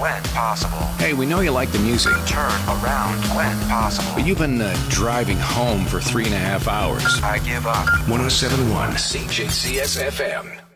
when possible. Hey, we know you like the music. Turn around when possible. But you've been driving home for 3.5 hours. I give up. 107.1 CJCS FM.